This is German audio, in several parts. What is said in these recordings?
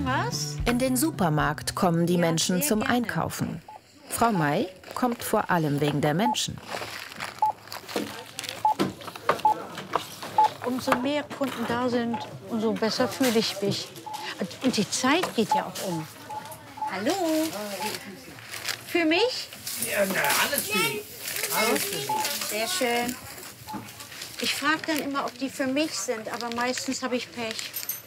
was? In den Supermarkt kommen die Menschen zum Einkaufen. Frau May kommt vor allem wegen der Menschen. Umso mehr Kunden da sind, umso besser fühle ich mich. Und die Zeit geht ja auch um. Hallo? Für mich? Ja, na, alles für Sie. Alles für Sie. Sehr schön. Ich frage dann immer, ob die für mich sind, aber meistens habe ich Pech.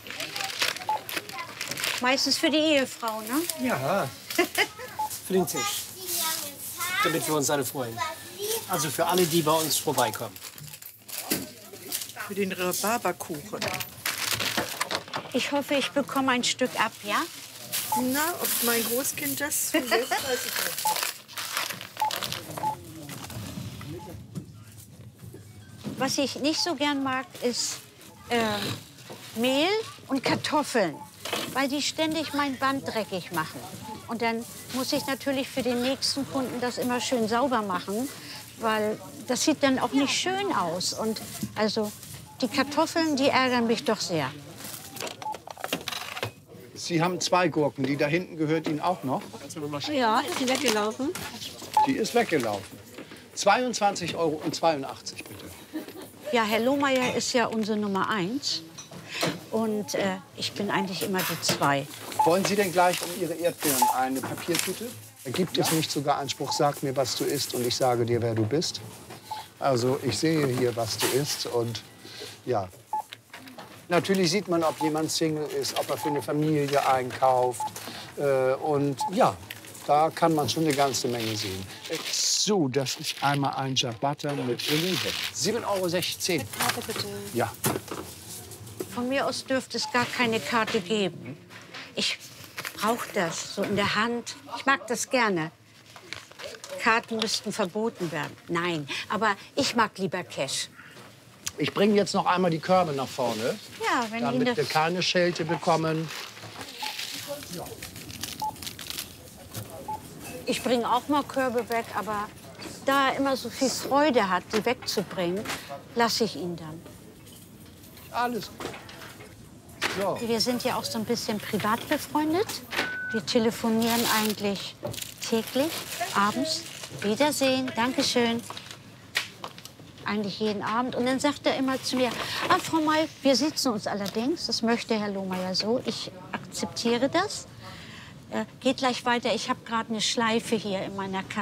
Meistens für die Ehefrau, ne? Ja, für den Tisch. Damit wir uns alle freuen. Also für alle, die bei uns vorbeikommen. Für den Rhabarberkuchen. Ich hoffe, ich bekomme ein Stück ab, ja? Na, ob mein Großkind das zulässt, weiß ich nicht. Was ich nicht so gern mag, ist Mehl und Kartoffeln, weil die ständig mein Band dreckig machen. Und dann muss ich natürlich für den nächsten Kunden das immer schön sauber machen, weil das sieht dann auch nicht schön aus. Und also die Kartoffeln, die ärgern mich doch sehr. Sie haben 2 Gurken. Die da hinten gehört Ihnen auch noch? Ja, ist sie weggelaufen? Die ist weggelaufen. 22,82 € bitte. Ja, Herr Lohmeier ist ja unsere Nummer 1. Und ich bin eigentlich immer die 2. Wollen Sie denn gleich um Ihre Erdbeeren eine Papiertüte? Gibt es nicht sogar einen Spruch, sag mir, was du isst und ich sage dir, wer du bist? Also ich sehe hier, was du isst und ja. Natürlich sieht man, ob jemand Single ist, ob er für eine Familie einkauft. Und ja, da kann man schon eine ganze Menge sehen. So, das ist einmal ein Ciabatta mit Oliven. 7,16 €. Karte bitte. Ja. Von mir aus dürfte es gar keine Karte geben. Ich brauche das so in der Hand. Ich mag das gerne. Karten müssten verboten werden. Nein, aber ich mag lieber Cash. Ich bringe jetzt noch einmal die Körbe nach vorne, Ja, wenn Ihnen damit wir das... keine Schelte bekommen. Ich bringe auch mal Körbe weg, aber da er immer so viel Freude hat, die wegzubringen, lasse ich ihn dann. Alles gut. So. Wir sind ja auch so ein bisschen privat befreundet. Wir telefonieren eigentlich täglich, abends. Wiedersehen, Dankeschön. Eigentlich jeden Abend. Und dann sagt er immer zu mir, ah, Frau May, wir sitzen uns allerdings. Das möchte Herr Lohmeier so. Ich akzeptiere das. Geht gleich weiter. Ich habe gerade eine Schleife hier in meiner Kasse.